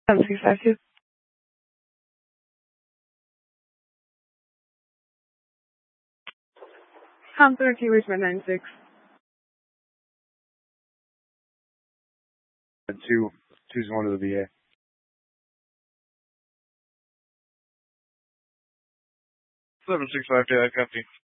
7652. 30 Richmond 96. 2's going to the VA. 765, I copy.